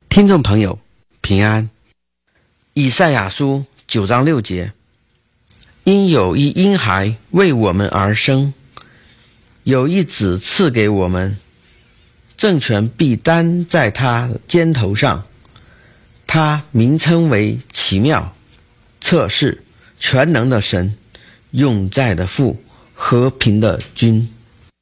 听众朋友平安。以赛亚书9章6节，因有一婴孩为我们而生，有一子赐给我们，政权必担在他肩头上，他名称为奇妙、策士、全能的神，永在的父，和平的君。